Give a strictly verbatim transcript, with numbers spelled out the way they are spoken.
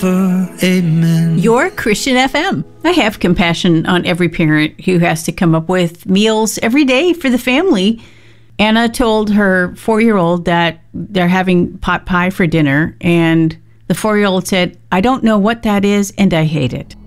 Amen. Your Christian F M. I have compassion on every parent who has to come up with meals every day for the family. Anna told her four-year-old that they're having pot pie for dinner, and the four-year-old said, "I don't know what that is, and I hate it."